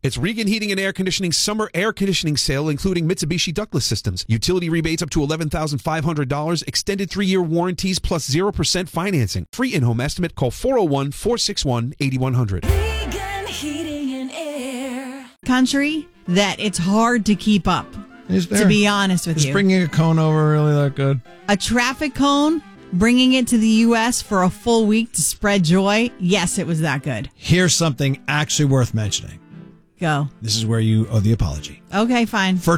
It's Regan Heating and Air Conditioning Summer Air Conditioning Sale, including Mitsubishi ductless systems. Utility rebates up to $11,500. Extended 3-year warranties plus 0% financing. Free in-home estimate. Call 401-461-8100. Regan Heating and Air. Country that it's hard to keep up, to be honest with you. Is bringing a cone over really that good? A traffic cone, bringing it to the U.S. for a full week to spread joy. Yes, it was that good. Here's something actually worth mentioning. Go. This is where you owe the apology. Okay, fine. For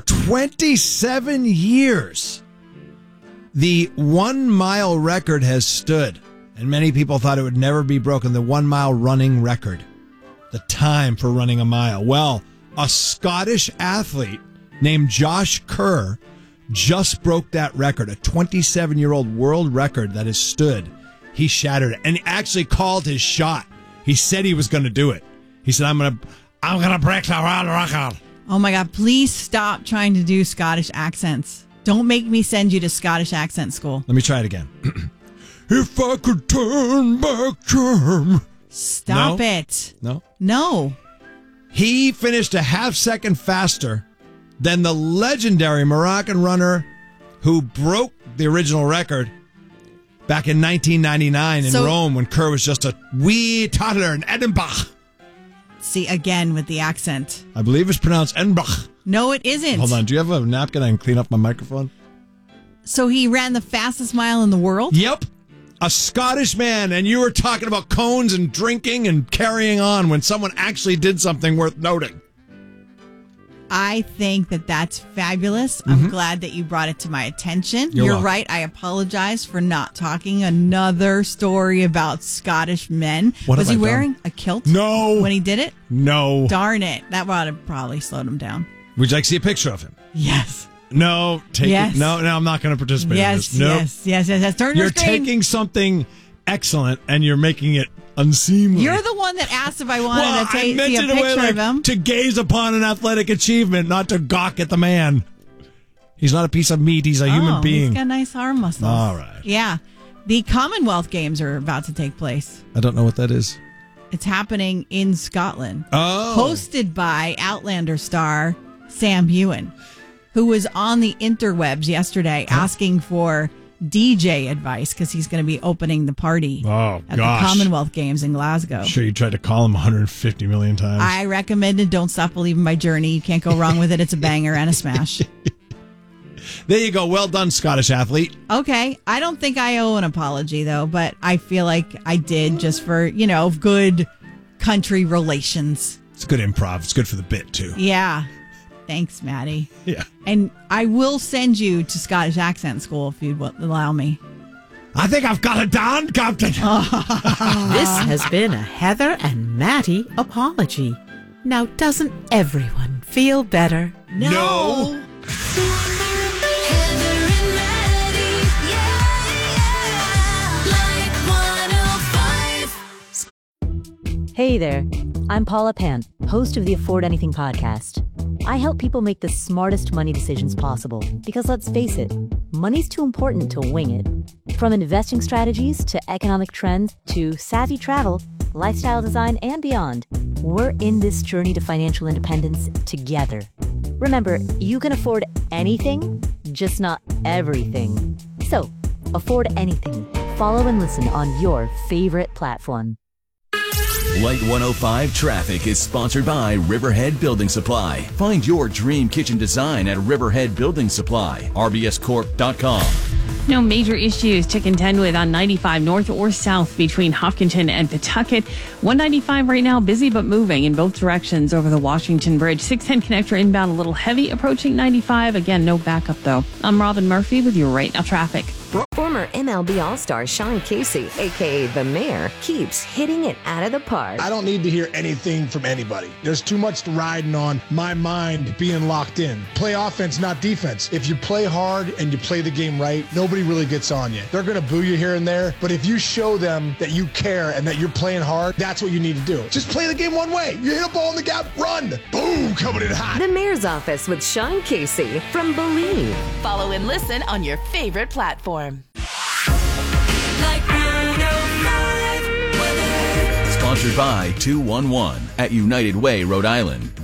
27 years, the 1 mile record has stood, and many people thought it would never be broken. The 1 mile running record, the time for running a mile. Well, a Scottish athlete named Josh Kerr just broke that record, a 27-year-old world record that has stood. He shattered it, and he actually called his shot. He said he was going to do it. He said, I'm gonna break the world record. Oh my God, please stop trying to do Scottish accents. Don't make me send you to Scottish accent school. Let me try it again. If I could turn back time. Stop it. No. He finished a half second faster than the legendary Moroccan runner who broke the original record back in 1999 in Rome when Kerr was just a wee toddler in Edinburgh. See, again with the accent. I believe it's pronounced Edinburgh. No, it isn't. Hold on. Do you have a napkin I can clean up my microphone? So he ran the fastest mile in the world? Yep. A Scottish man. And you were talking about cones and drinking and carrying on when someone actually did something worth noting. I think that that's fabulous. I'm glad that you brought it to my attention. You're welcome. right. I apologize for not talking another story about Scottish men. Was he wearing a kilt? No. When he did it? No. Darn it. That would have probably slowed him down. Would you like to see a picture of him? Yes. No. Yes. No, I'm not going to participate in this. Nope. Yes. Turn your You're screen. taking something excellent and you're making it unseemly. You're the one that asked if I wanted to see a in a way picture of him. to gaze upon an athletic achievement, not to gawk at the man. He's not a piece of meat. He's a human being. He's got nice arm muscles. All right. Yeah. The Commonwealth Games are about to take place. I don't know what that is. It's happening in Scotland. Oh. Hosted by Outlander star Sam Heughan, who was on the interwebs yesterday asking for DJ advice because he's going to be opening the party at the Commonwealth Games in Glasgow. Sure, you tried to call him 150 million times. I recommended Don't Stop Believing by Journey. You can't go wrong with it. It's a banger and a smash. There you go. Well done, Scottish athlete. Okay. I don't think I owe an apology, though, but I feel like I did just for, good country relations. It's good improv. It's good for the bit, too. Yeah. Thanks, Maddie. Yeah. And I will send you to Scottish accent school if you'd allow me. I think I've got it down, Captain. This has been a Heather and Maddie apology. Now, doesn't everyone feel better? No. Heather and Maddie, Like 105. Hey there, I'm Paula Pant, host of the Afford Anything podcast. I help people make the smartest money decisions possible because let's face it, money's too important to wing it. From investing strategies to economic trends to savvy travel, lifestyle design, and beyond, we're in this journey to financial independence together. Remember, you can afford anything, just not everything. So, afford anything. Follow and listen on your favorite platform. Light 105 Traffic is sponsored by Riverhead Building Supply. Find your dream kitchen design at Riverhead Building Supply. RBScorp.com. No major issues to contend with on 95 north or south between Hopkinton and Pawtucket. 195 right now, busy but moving in both directions over the Washington Bridge. 610 connector inbound, a little heavy approaching 95. Again, no backup though. I'm Robin Murphy with your Right Now Traffic. Former MLB All-Star Sean Casey, a.k.a. The Mayor, keeps hitting it out of the park. I don't need to hear anything from anybody. There's too much riding on my mind being locked in. Play offense, not defense. If you play hard and you play the game right, nobody really gets on you. They're going to boo you here and there, but if you show them that you care and that you're playing hard, that's what you need to do. Just play the game one way. You hit a ball in the gap, run. Boom, coming in hot. The Mayor's Office with Sean Casey from Believe. Follow and listen on your favorite platform. Like 105 weather. Sponsored by 211 at United Way, Rhode Island.